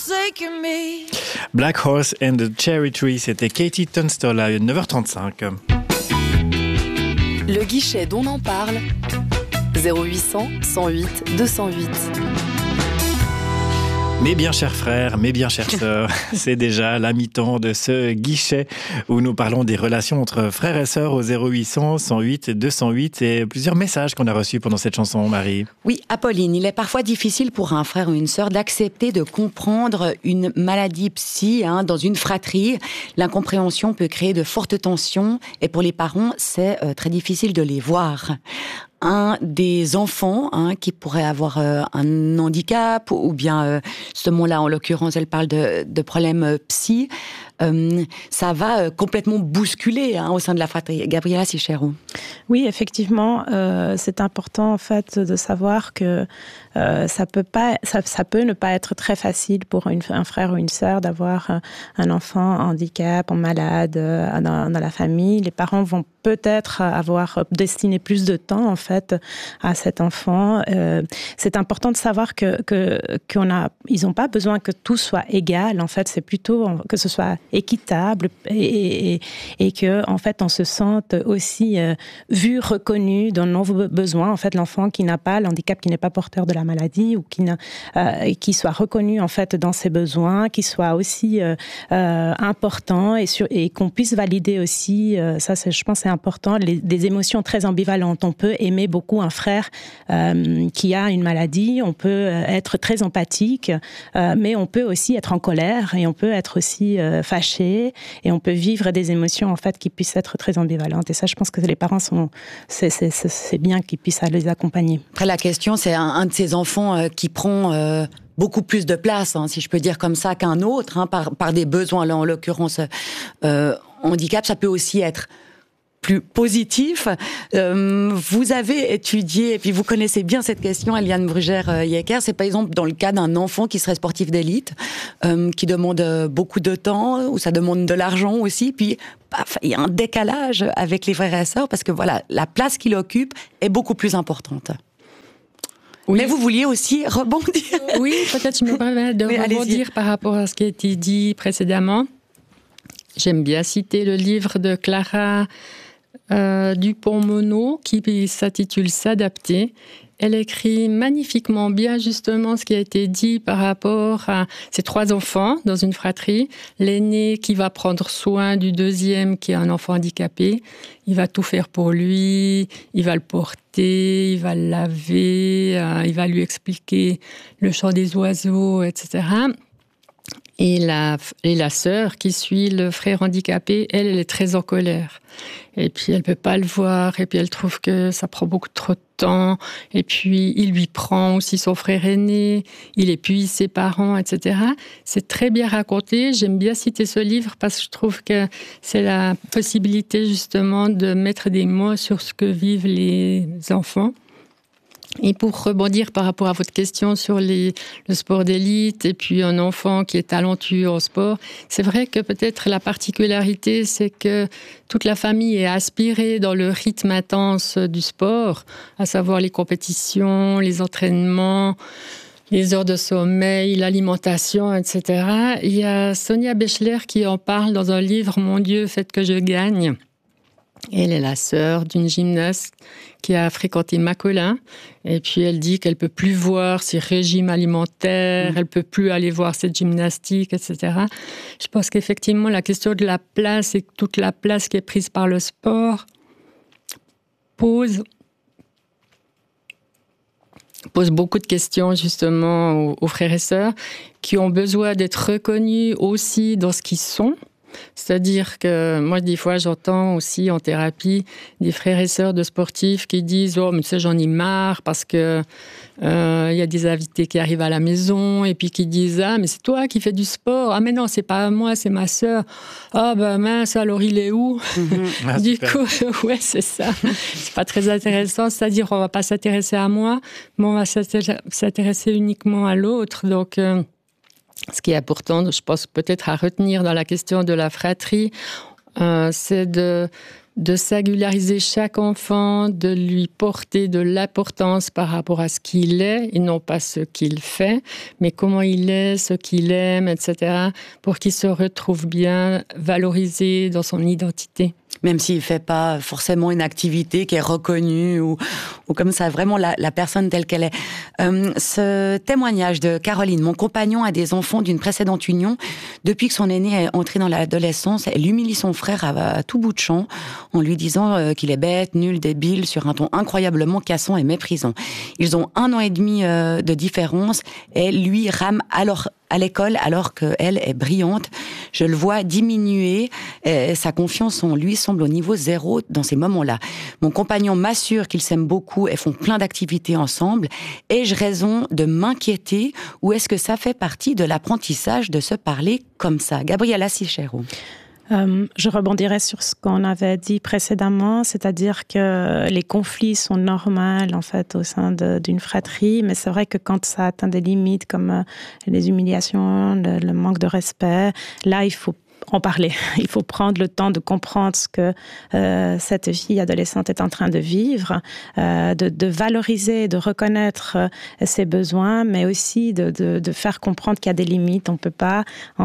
forsaken me. Black Horse and the Cherry Tree, c'était Katie Tunstall à 9h35. Le guichet dont on en parle, 0800 108 208. Mes bien chers frères, mes bien chères sœurs, c'est déjà la mi-temps de ce guichet où nous parlons des relations entre frères et sœurs au 0800 108 208 et plusieurs messages qu'on a reçus pendant cette chanson, Marie. Oui, Apolline, il est parfois difficile pour un frère ou une sœur d'accepter de comprendre une maladie psy dans une fratrie. L'incompréhension peut créer de fortes tensions et pour les parents, c'est très difficile de les voir. Un des enfants qui pourrait avoir un handicap ou bien ce mot-là en l'occurrence elle parle de problèmes psy, ça va complètement bousculer au sein de la fratrie. Gabriela Sichero. Oui, effectivement, c'est important en fait de savoir que ça peut ne pas être très facile pour un frère ou une sœur d'avoir un enfant handicap, malade dans la famille. Les parents vont peut-être avoir destiné plus de temps en fait à cet enfant. C'est important de savoir ils n'ont pas besoin que tout soit égal. En fait, c'est plutôt que ce soit équitable et que en fait on se sente aussi vu, reconnu dans nos besoins. En fait, l'enfant qui n'a pas l'handicap, qui n'est pas porteur de la maladie ou qui soit reconnu en fait dans ses besoins, qui soit aussi important et qu'on puisse valider aussi. Ça, je pense, c'est important. Des émotions très ambivalentes. On peut aimer beaucoup un frère qui a une maladie. On peut être très empathique, mais on peut aussi être en colère et on peut être aussi fâché et on peut vivre des émotions en fait qui puissent être très ambivalentes. Et ça, je pense que les parents c'est bien qu'ils puissent les accompagner. Après, la question, c'est un de ces enfants qui prend beaucoup plus de place, si je peux dire comme ça, qu'un autre, par des besoins. Là, en l'occurrence, handicap, ça peut aussi être plus positif. Vous avez étudié, et puis vous connaissez bien cette question, Eliane Brugère-Yecker, c'est par exemple dans le cas d'un enfant qui serait sportif d'élite, qui demande beaucoup de temps, ou ça demande de l'argent aussi, puis il y a un décalage avec les frères et sœurs, parce que voilà, la place qu'il occupe est beaucoup plus importante. Oui. Mais vous vouliez aussi rebondir. Oui, peut-être je me permets de rebondir par rapport à ce qui a été dit précédemment. J'aime bien citer le livre de Clara Dupont-Mono qui s'intitule « S'adapter ». Elle écrit magnifiquement bien justement ce qui a été dit par rapport à ces 3 enfants dans une fratrie. L'aîné qui va prendre soin du deuxième qui est un enfant handicapé. Il va tout faire pour lui, il va le porter, il va le laver, il va lui expliquer le chant des oiseaux, etc. Et la sœur qui suit le frère handicapé, elle est très en colère. Et puis elle peut pas le voir, et puis elle trouve que ça prend beaucoup trop de temps. Et puis il lui prend aussi son frère aîné, il épuise ses parents, etc. C'est très bien raconté. J'aime bien citer ce livre parce que je trouve que c'est la possibilité justement de mettre des mots sur ce que vivent les enfants. Et pour rebondir par rapport à votre question sur le sport d'élite et puis un enfant qui est talentueux en sport, c'est vrai que peut-être la particularité, c'est que toute la famille est aspirée dans le rythme intense du sport, à savoir les compétitions, les entraînements, les heures de sommeil, l'alimentation, etc. Il y a Sonia Bechler qui en parle dans un livre « Mon Dieu, faites que je gagne ». Elle est la sœur d'une gymnaste qui a fréquenté Macolin. Et puis, elle dit qu'elle peut plus voir ses régimes alimentaires, elle peut plus aller voir cette gymnastique, etc. Je pense qu'effectivement, la question de la place et toute la place qui est prise par le sport pose beaucoup de questions, justement, aux frères et sœurs qui ont besoin d'être reconnus aussi dans ce qu'ils sont. C'est-à-dire que moi, des fois, j'entends aussi en thérapie des frères et sœurs de sportifs qui disent « Oh, mais tu sais, j'en ai marre parce que y a des invités qui arrivent à la maison et puis qui disent « Ah, mais c'est toi qui fais du sport. Ah, mais non, c'est pas moi, c'est ma sœur. Ah, ben mince, alors il est où ?» Du coup, ouais, c'est ça. C'est pas très intéressant. C'est-à-dire, on va pas s'intéresser à moi, mais on va s'intéresser uniquement à l'autre. Donc... ce qui est important, je pense peut-être à retenir dans la question de la fratrie, c'est de singulariser chaque enfant, de lui porter de l'importance par rapport à ce qu'il est, et non pas ce qu'il fait, mais comment il est, ce qu'il aime, etc., pour qu'il se retrouve bien valorisé dans son identité. Même s'il ne fait pas forcément une activité qui est reconnue ou comme ça, vraiment la personne telle qu'elle est. Ce témoignage de Caroline, mon compagnon a des enfants d'une précédente union. Depuis que son aîné est entré dans l'adolescence, elle humilie son frère à tout bout de champ en lui disant qu'il est bête, nul, débile, sur un ton incroyablement cassant et méprisant. Ils ont 1 an et demi de différence et lui rame à l'école alors qu'elle est brillante. Je le vois diminuer et sa confiance en lui semble au niveau 0 dans ces moments-là. Mon compagnon m'assure qu'ils s'aiment beaucoup et font plein d'activités ensemble. Ai-je raison de m'inquiéter ou est-ce que ça fait partie de l'apprentissage de se parler comme ça? Gabriela Sichero. Je rebondirais sur ce qu'on avait dit précédemment, c'est-à-dire que les conflits sont normaux en fait au sein d'une fratrie, mais c'est vrai que quand ça atteint des limites comme les humiliations, le manque de respect, là il faut en parler. Il faut prendre le temps de comprendre ce que cette fille adolescente est en train de vivre, de valoriser, de reconnaître ses besoins, mais aussi de faire comprendre qu'il y a des limites. On ne peut pas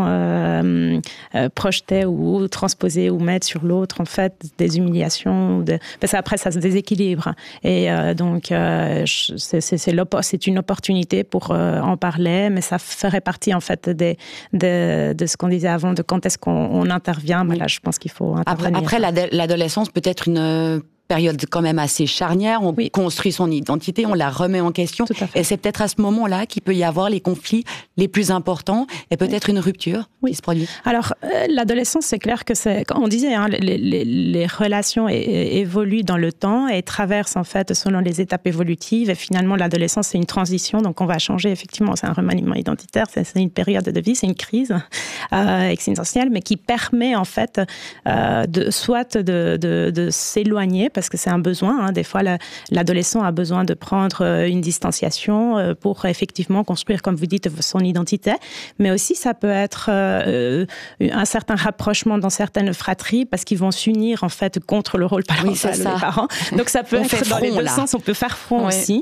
projeter ou transposer ou mettre sur l'autre en fait des humiliations. Parce qu'après, ça se déséquilibre. Et donc, c'est une opportunité pour en parler, mais ça ferait partie en fait de ce qu'on disait avant, de quand est-ce qu'on intervient, mais là, je pense qu'il faut intervenir. Après l'adolescence peut être une période quand même assez charnière, on construit son identité, on la remet en question, et c'est peut-être à ce moment-là qu'il peut y avoir les conflits les plus importants, et peut-être une rupture qui se produit. Alors, l'adolescence, c'est clair que on disait, les relations évoluent dans le temps, et traversent en fait selon les étapes évolutives, et finalement, l'adolescence, c'est une transition, donc on va changer, effectivement, c'est un remaniement identitaire, c'est une période de vie, c'est une crise existentielle, mais qui permet en fait de s'éloigner, parce que c'est un besoin. Des fois, l'adolescent a besoin de prendre une distanciation pour effectivement construire, comme vous dites, son identité. Mais aussi, ça peut être un certain rapprochement dans certaines fratries, parce qu'ils vont s'unir en fait contre le rôle parental des parents. Donc ça peut être dans les deux sens. On peut faire front aussi.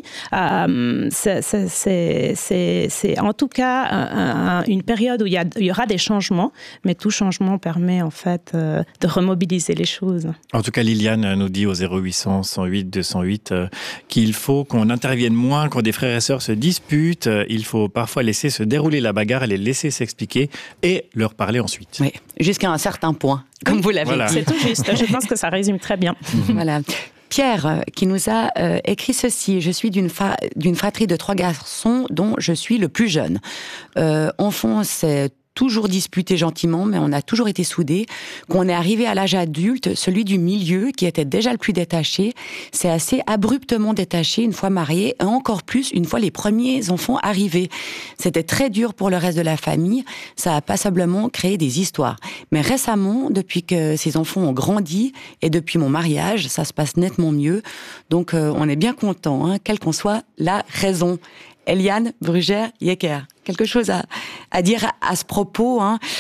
C'est en tout cas une période où il y aura des changements, mais tout changement permet en fait de remobiliser les choses. En tout cas, Liliane nous dit aux 0800 108 208 qu'il faut qu'on intervienne moins quand des frères et sœurs se disputent. Il faut parfois laisser se dérouler la bagarre, les laisser s'expliquer et leur parler ensuite. Oui, jusqu'à un certain point, comme vous l'avez dit. C'est tout juste. Je pense que ça résume très bien. Voilà. Pierre, qui nous a écrit ceci. Je suis d'une fratrie de 3 garçons dont je suis le plus jeune. Enfant, c'est toujours disputé gentiment, mais on a toujours été soudés. Quand on est arrivé à l'âge adulte, celui du milieu, qui était déjà le plus détaché, s'est assez abruptement détaché une fois marié, et encore plus une fois les premiers enfants arrivés. C'était très dur pour le reste de la famille, ça a passablement créé des histoires. Mais récemment, depuis que ces enfants ont grandi, et depuis mon mariage, ça se passe nettement mieux. Donc on est bien content, quelle qu'en soit la raison. Eliane Brugère-Yecker, quelque chose à dire à ce propos.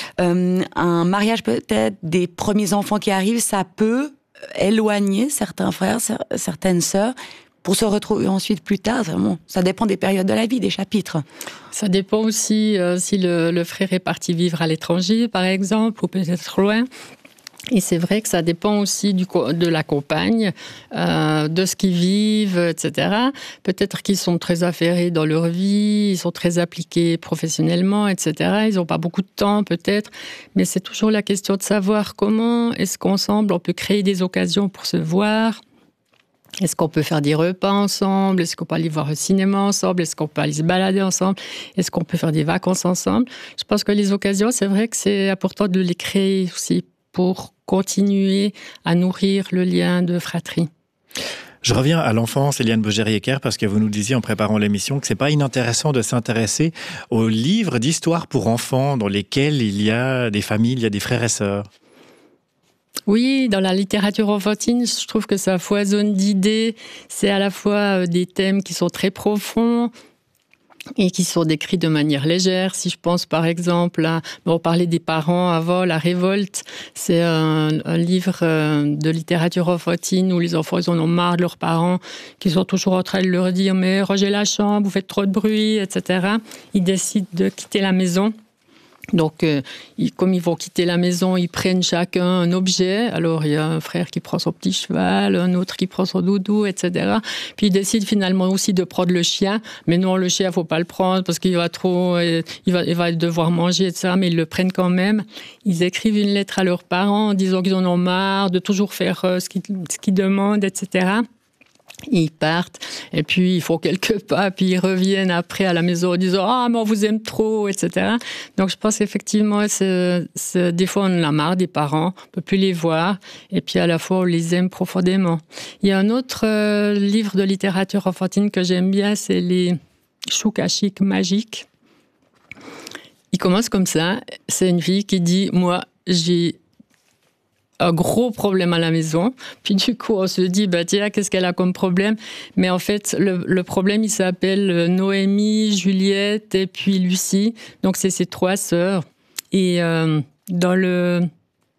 Un mariage peut-être des premiers enfants qui arrivent, ça peut éloigner certains frères, certaines sœurs, pour se retrouver ensuite plus tard. Vraiment, ça dépend des périodes de la vie, des chapitres. Ça dépend aussi si le frère est parti vivre à l'étranger, par exemple, ou peut-être loin. Et c'est vrai que ça dépend aussi de la compagne, de ce qu'ils vivent, etc. Peut-être qu'ils sont très affairés dans leur vie, ils sont très appliqués professionnellement, etc. Ils n'ont pas beaucoup de temps, peut-être. Mais c'est toujours la question de savoir comment est-ce qu'ensemble on peut créer des occasions pour se voir. Est-ce qu'on peut faire des repas ensemble? Est-ce qu'on peut aller voir au cinéma ensemble? Est-ce qu'on peut aller se balader ensemble? Est-ce qu'on peut faire des vacances ensemble? Je pense que les occasions, c'est vrai que c'est important de les créer aussi pour continuer à nourrir le lien de fratrie. Je reviens à l'enfance, Eliane Brugère-Yecker, parce que vous nous disiez en préparant l'émission que c'est pas inintéressant de s'intéresser aux livres d'histoire pour enfants dans lesquels il y a des familles, il y a des frères et sœurs. Oui, dans la littérature enfantine, je trouve que ça foisonne d'idées. C'est à la fois des thèmes qui sont très profonds, et qui sont décrits de manière légère. Si je pense par exemple on parlait des parents avant, La Révolte, c'est un livre de littérature enfantine où les enfants ils en ont marre de leurs parents, qui sont toujours en train de leur dire « mais rangez la chambre, vous faites trop de bruit », etc. Ils décident de quitter la maison. Donc, comme ils vont quitter la maison, ils prennent chacun un objet. Alors, il y a un frère qui prend son petit cheval, un autre qui prend son doudou, etc. Puis, ils décident finalement aussi de prendre le chien. Mais non, le chien, faut pas le prendre parce qu'il va il va devoir manger, etc. Mais ils le prennent quand même. Ils écrivent une lettre à leurs parents en disant qu'ils en ont marre de toujours faire ce qu'ils demandent, etc. Ils partent, et puis ils font quelques pas, puis ils reviennent après à la maison en disant « Ah, mais on vous aime trop », etc. Donc je pense effectivement, des fois on en a marre des parents, on ne peut plus les voir, et puis à la fois on les aime profondément. Il y a un autre livre de littérature enfantine que j'aime bien, c'est les Choukachik magiques. Il commence comme ça, c'est une fille qui dit « Moi, j'ai un gros problème à la maison ». Puis du coup, on se dit, tiens, qu'est-ce qu'elle a comme problème ? Mais en fait, le problème, il s'appelle Noémie, Juliette et puis Lucie. Donc, c'est ces 3 sœurs. Et dans le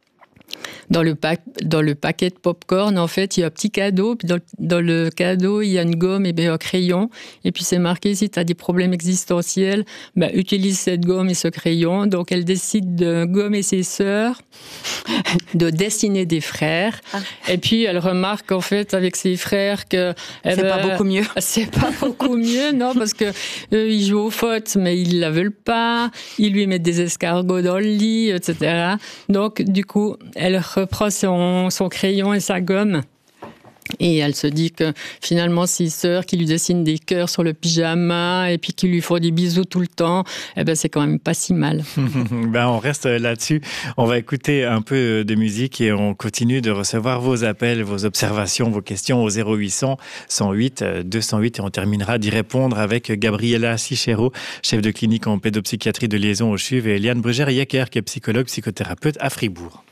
paquet de pop-corn, en fait, il y a un petit cadeau. Puis dans le cadeau, il y a une gomme et un crayon. Et puis, c'est marqué, si tu as des problèmes existentiels, utilise cette gomme et ce crayon. Donc, elle décide de gommer ses sœurs, de dessiner des frères. Ah. Et puis, elle remarque, en fait, avec ses frères que... C'est pas beaucoup mieux. C'est pas beaucoup mieux, non, parce que eux, ils jouent au foot, mais ils la veulent pas. Ils lui mettent des escargots dans le lit, etc. Donc, du coup, elle reprend son crayon et sa gomme. Et elle se dit que finalement, ses sœurs qui lui dessinent des cœurs sur le pyjama et puis qui lui font des bisous tout le temps, c'est quand même pas si mal. On reste là-dessus. On va écouter un peu de musique et on continue de recevoir vos appels, vos observations, vos questions au 0800 108 208 et on terminera d'y répondre avec Gabriela Sichero, chef de clinique en pédopsychiatrie de liaison au CHUV et Eliane Brugère-Yecker, qui est psychologue, psychothérapeute à Fribourg.